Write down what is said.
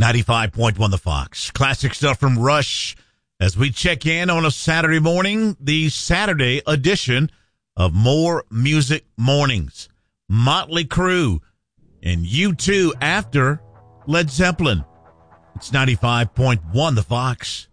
95.1 The Fox. Classic stuff from Rush as we check in on a Saturday morning, the Saturday edition of More Music Mornings. Motley Crue and U2 after Led Zeppelin. It's 95.1 The Fox.